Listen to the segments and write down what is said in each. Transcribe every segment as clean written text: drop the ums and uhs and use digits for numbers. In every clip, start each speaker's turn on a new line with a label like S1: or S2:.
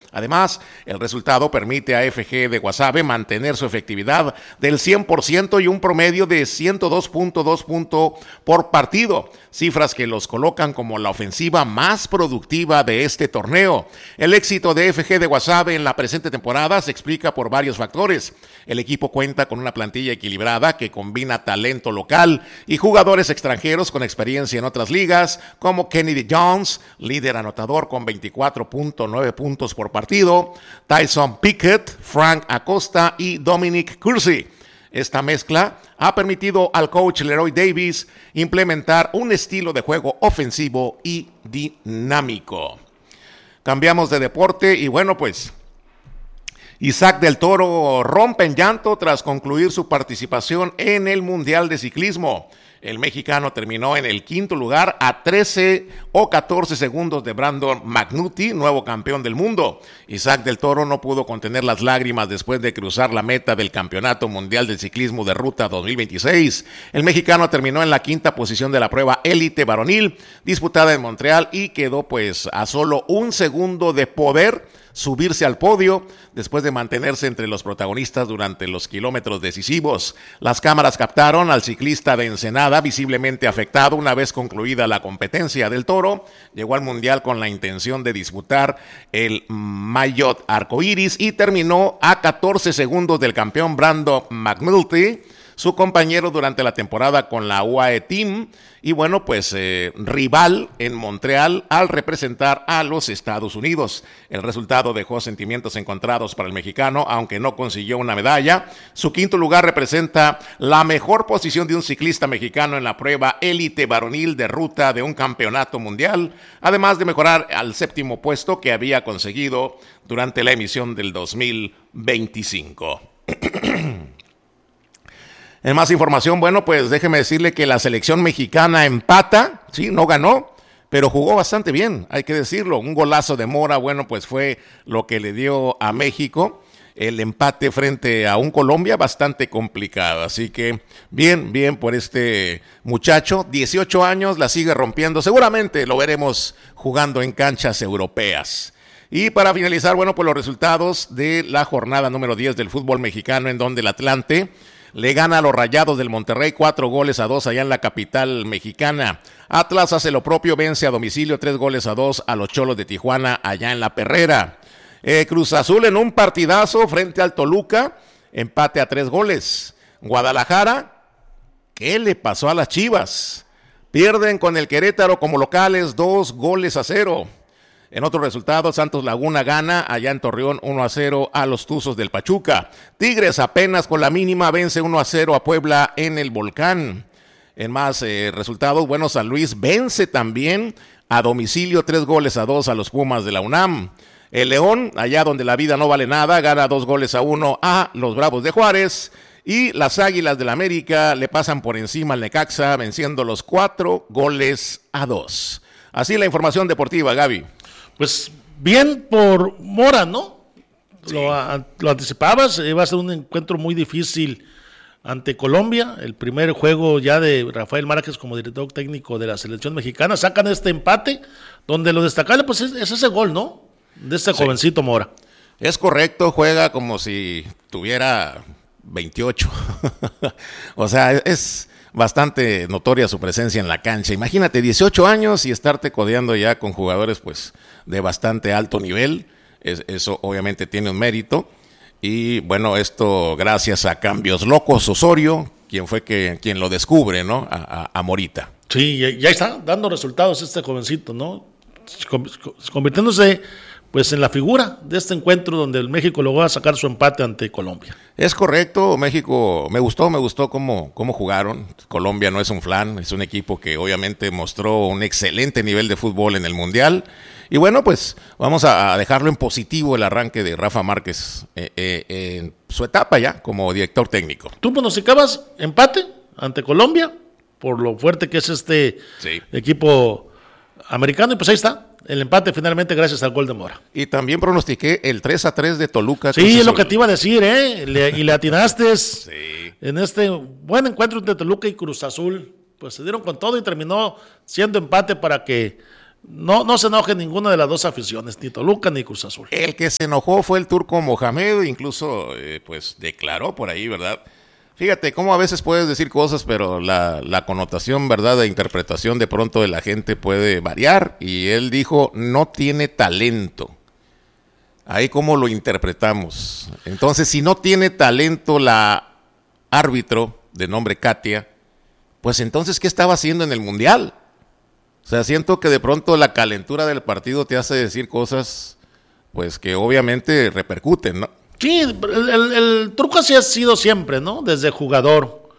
S1: Además, el resultado permite a FG de Guasave mantener su efectividad del 100% y un promedio de 102.2 puntos por partido, cifras que los colocan como la ofensiva más productiva de este torneo. El éxito de FG de Guasave en la presente temporada se explica por varios factores. El equipo cuenta con una plantilla equilibrada que combina talento local y jugadores extranjeros con experiencia en otras ligas, como Kennedy Jones, líder anotador con 24.9 puntos por partido, Tyson Pickett, Frank Acosta y Dominic Cursi. Esta mezcla ha permitido al coach Leroy Davis implementar un estilo de juego ofensivo y dinámico. Cambiamos de deporte y bueno, pues Isaac del Toro rompe en llanto tras concluir su participación en el Mundial de Ciclismo. El mexicano terminó en el quinto lugar a 13 o 14 segundos de Brandon McNulty, nuevo campeón del mundo. Isaac del Toro no pudo contener las lágrimas después de cruzar la meta del Campeonato Mundial del Ciclismo de Ruta 2026. El mexicano terminó en la quinta posición de la prueba élite varonil, disputada en Montreal, y quedó pues a solo un segundo de poder subirse al podio después de mantenerse entre los protagonistas durante los kilómetros decisivos. Las cámaras captaron al ciclista de Ensenada visiblemente afectado una vez concluida la competencia. Del Toro llegó al Mundial con la intención de disputar el maillot arcoíris y terminó a 14 segundos del campeón Brandon McNulty, su compañero durante la temporada con la UAE Team, y bueno, pues rival en Montreal al representar a los Estados Unidos. El resultado dejó sentimientos encontrados para el mexicano, aunque no consiguió una medalla. Su quinto lugar representa la mejor posición de un ciclista mexicano en la prueba élite varonil de ruta de un campeonato mundial, además de mejorar al séptimo puesto que había conseguido durante la emisión del 2025. En más información, bueno, pues déjeme decirle que la selección mexicana empata, sí, no ganó, pero jugó bastante bien, hay que decirlo. Un golazo de Mora, bueno, pues fue lo que le dio a México el empate frente a un Colombia bastante complicado. Así que bien por este muchacho, 18 años, la sigue rompiendo. Seguramente lo veremos jugando en canchas europeas. Y para finalizar, bueno, pues los resultados de la jornada número 10 del fútbol mexicano, en donde el Atlante le gana a los Rayados del Monterrey 4-2 allá en la capital mexicana. Atlas hace lo propio, vence a domicilio 3-2 a los Cholos de Tijuana allá en La Perrera. Cruz Azul en un partidazo frente al Toluca, empate a 3 goles. Guadalajara, ¿qué le pasó a las Chivas? Pierden con el Querétaro como locales 2-0. En otro resultado, Santos Laguna gana allá en Torreón 1-0 a los Tuzos del Pachuca. Tigres apenas con la mínima vence 1-0 a Puebla en el Volcán. En más resultados, bueno, San Luis vence también a domicilio 3-2 a los Pumas de la UNAM. El León, allá donde la vida no vale nada, gana 2-1 a los Bravos de Juárez. Y las Águilas del América le pasan por encima al Necaxa, venciendo los 4-2. Así la información deportiva, Gaby.
S2: Pues bien por Mora, ¿no? Sí. Lo anticipabas, va a ser un encuentro muy difícil ante Colombia, el primer juego ya de Rafael Márquez como director técnico de la selección mexicana. Sacan este empate, donde lo destacable pues es ese gol, ¿no? De este jovencito Mora.
S1: Es correcto, juega como si tuviera 28. O sea, es bastante notoria su presencia en la cancha. Imagínate, 18 años y estarte codeando ya con jugadores pues de bastante alto nivel. Eso obviamente tiene un mérito. Y bueno, esto gracias a Cambios Locos Osorio, quien lo descubre, ¿no? A Morita.
S2: Sí, ya está dando resultados este jovencito, ¿no? Convirtiéndose pues en la figura de este encuentro donde el México logró sacar su empate ante Colombia.
S1: Es correcto, México, me gustó cómo jugaron. Colombia no es un flan, es un equipo que obviamente mostró un excelente nivel de fútbol en el Mundial. Y bueno, pues vamos a dejarlo en positivo el arranque de Rafa Márquez en su etapa ya como director técnico.
S2: ¿Tú pronosticabas empate ante Colombia por lo fuerte que es este equipo americano? Y pues ahí está. El empate finalmente gracias al gol de Mora.
S1: Y también pronostiqué el 3-3 de Toluca.
S2: Sí, es lo que te iba a decir, y le atinaste en este buen encuentro entre Toluca y Cruz Azul. Pues se dieron con todo y terminó siendo empate para que no se enoje ninguna de las dos aficiones, ni Toluca ni Cruz Azul.
S1: El que se enojó fue el turco Mohamed, incluso pues declaró por ahí, ¿verdad? Fíjate cómo a veces puedes decir cosas, pero la connotación, ¿verdad?, de interpretación de pronto de la gente puede variar, y él dijo, no tiene talento. Ahí cómo lo interpretamos. Entonces, si no tiene talento la árbitro de nombre Katia, pues entonces, ¿qué estaba haciendo en el Mundial? O sea, siento que de pronto la calentura del partido te hace decir cosas, pues que obviamente repercuten, ¿no?
S2: Sí, el truco así ha sido siempre, ¿no? Desde jugador.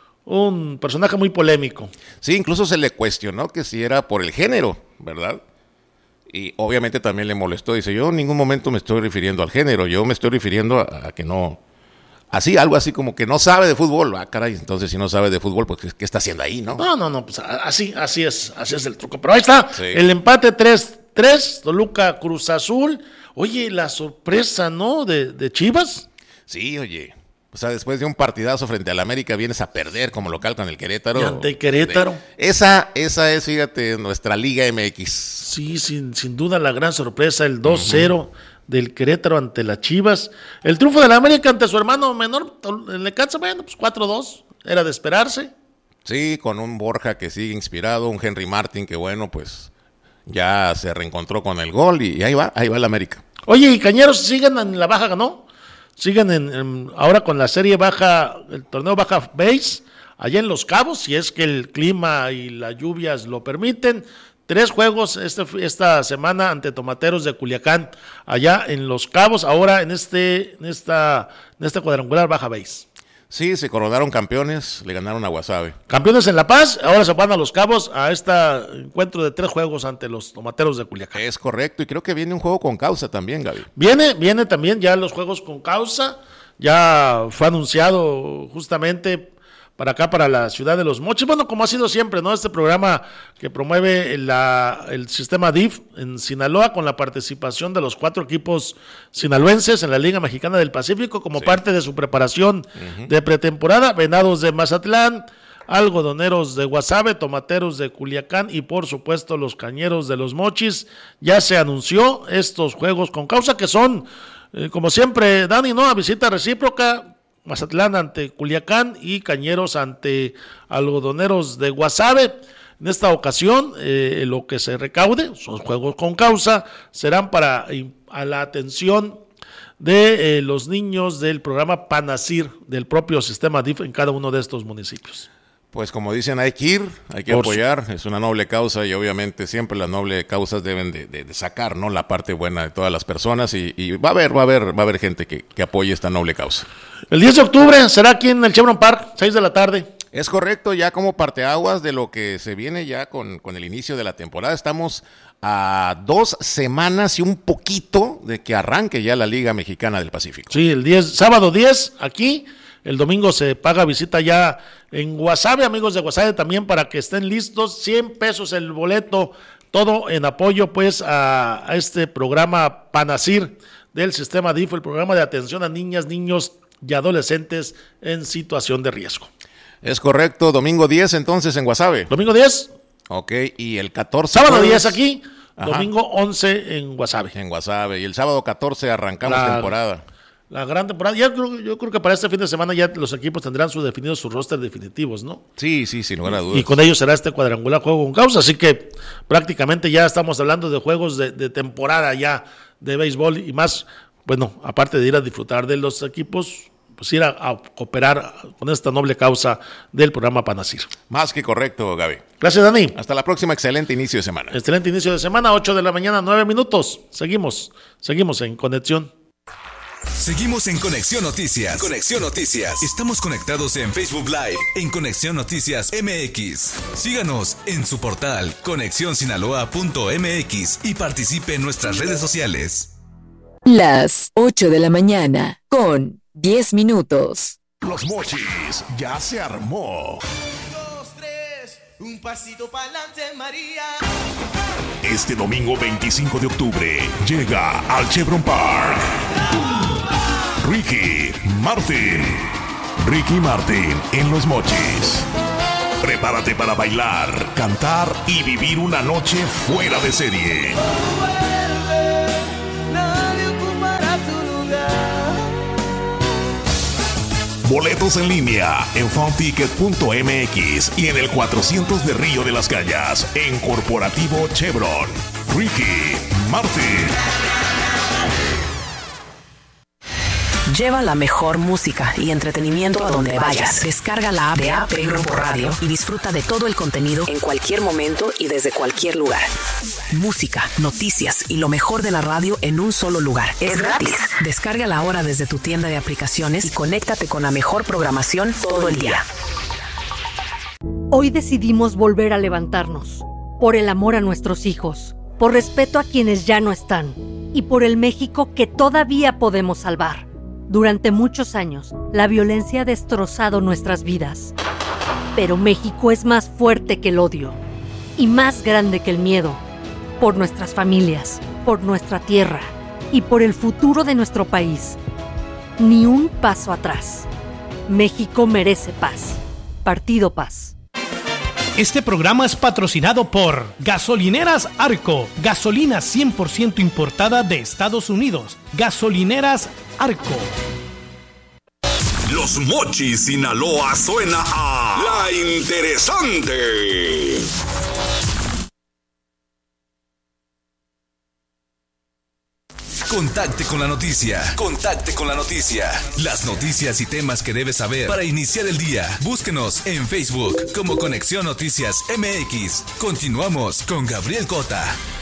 S2: Un personaje muy polémico.
S1: Sí, incluso se le cuestionó que si era por el género, ¿verdad? Y obviamente también le molestó. Dice, yo en ningún momento me estoy refiriendo al género, yo me estoy refiriendo a que no... Así, algo así como que no sabe de fútbol. Ah, caray, entonces si no sabe de fútbol, pues ¿qué está haciendo ahí, no?
S2: No, pues así es el truco. Pero ahí está, sí. El empate 3-3, Toluca Cruz Azul. Oye, la sorpresa, ¿no? De Chivas.
S1: Sí, oye. O sea, después de un partidazo frente al América vienes a perder como local con el Querétaro.
S2: Y ante Querétaro.
S1: Esa es, fíjate, nuestra Liga MX.
S2: Sí, sin duda la gran sorpresa, el 2-0 del Querétaro ante las Chivas. El triunfo del América ante su hermano menor, el Necaxa, bueno, pues 4-2, era de esperarse.
S1: Sí, con un Borja que sigue inspirado, un Henry Martin que bueno, pues ya se reencontró con el gol y ahí va el América.
S2: Oye, y Cañeros siguen en la baja, ¿no? Siguen ahora con la serie baja, el torneo baja base, allá en Los Cabos, si es que el clima y las lluvias lo permiten. 3 juegos esta semana ante Tomateros de Culiacán, allá en Los Cabos, ahora en este cuadrangular baja base.
S1: Sí, se coronaron campeones, le ganaron a Guasave.
S2: Campeones en La Paz, ahora se van a Los Cabos a este encuentro de 3 juegos ante los Tomateros de Culiacán.
S1: Es correcto, y creo que viene un juego con causa también, Gaby.
S2: Viene también ya los juegos con causa, ya fue anunciado justamente para acá, para la ciudad de Los Mochis. Bueno, como ha sido siempre, ¿no? Este programa que promueve el sistema DIF en Sinaloa con la participación de los 4 equipos sinaloenses en la Liga Mexicana del Pacífico como parte de su preparación de pretemporada. Venados de Mazatlán, Algodoneros de Guasave, Tomateros de Culiacán y por supuesto los Cañeros de Los Mochis. Ya se anunció estos juegos con causa que son, como siempre, Dani, ¿no? A visita recíproca. Mazatlán ante Culiacán y Cañeros ante Algodoneros de Guasave. En esta ocasión, lo que se recaude, son juegos con causa, serán para a la atención de los niños del programa PANASIR, del propio sistema DIF en cada uno de estos municipios.
S1: Pues como dicen, hay que ir, hay que apoyar, es una noble causa y obviamente siempre las nobles causas deben de sacar, ¿no?, la parte buena de todas las personas y va a haber gente que apoye esta noble causa.
S2: El 10 de octubre será aquí en el Chevron Park, 6 de la tarde.
S1: Es correcto, ya como parteaguas de lo que se viene ya con el inicio de la temporada. Estamos a 2 semanas y un poquito de que arranque ya la Liga Mexicana del Pacífico.
S2: Sí, sábado 10 aquí. El domingo se paga visita ya en Guasave, amigos de Guasave, también para que estén listos. 100 pesos el boleto, todo en apoyo pues a este programa PANASIR del sistema DIF, el programa de atención a niñas, niños y adolescentes en situación de riesgo.
S1: Es correcto, domingo 10 entonces en Guasave.
S2: Domingo 10.
S1: Ok, y el 14.
S2: Sábado 10 aquí, domingo 11 en Guasave.
S1: En Guasave, y el sábado 14 arrancamos temporada. La
S2: gran temporada. Yo creo que para este fin de semana ya los equipos tendrán definidos sus roster definitivos, ¿no?
S1: Sí, sin lugar a dudas.
S2: Y con ellos será este cuadrangular juego con causa, así que prácticamente ya estamos hablando de juegos de temporada ya de béisbol y más, bueno, aparte de ir a disfrutar de los equipos, pues ir a cooperar con esta noble causa del programa PANASIR.
S1: Más que correcto, Gaby.
S2: Gracias, Dani.
S1: Hasta la próxima, excelente inicio de semana.
S2: Excelente inicio de semana, 8 de la mañana, 9 minutos. Seguimos en conexión.
S3: Seguimos en Conexión Noticias. Conexión Noticias. Estamos conectados en Facebook Live en Conexión Noticias MX. Síganos en su portal conexionsinaloa.mx y participe en nuestras redes sociales.
S4: Las 8 de la mañana con 10 minutos.
S5: Los Mochis ya se armó.
S6: 2, 3, un pasito para adelante, María.
S5: Este domingo 25 de octubre llega al Chevron Park Ricky Martin en Los Mochis. Prepárate para bailar, cantar y vivir una noche fuera de serie.
S6: Nadie ocupará tu lugar.
S5: Boletos en línea en funticket.mx y en el 400 de Río de las Cañas en Corporativo Chevron. Ricky Martin.
S7: Lleva la mejor música y entretenimiento a donde vayas. Descarga la app de AP Grupo Radio y disfruta de todo el contenido en cualquier momento y desde cualquier lugar. Música, noticias y lo mejor de la radio en un solo lugar. Es gratis. Descárgala ahora desde tu tienda de aplicaciones y conéctate con la mejor programación todo el día.
S8: Hoy decidimos volver a levantarnos. Por el amor a nuestros hijos, por respeto a quienes ya no están y por el México que todavía podemos salvar. Durante muchos años, la violencia ha destrozado nuestras vidas. Pero México es más fuerte que el odio y más grande que el miedo. Por nuestras familias, por nuestra tierra y por el futuro de nuestro país. Ni un paso atrás. México merece paz. Partido Paz.
S9: Este programa es patrocinado por Gasolineras Arco, gasolina 100% importada de Estados Unidos. Gasolineras Arco.
S10: Los Mochis, Sinaloa suena a La Interesante.
S3: Contacte con la noticia. Contacte con la noticia. Las noticias y temas que debes saber para iniciar el día. Búsquenos en Facebook como Conexión Noticias MX. Continuamos con Gabriel Cota.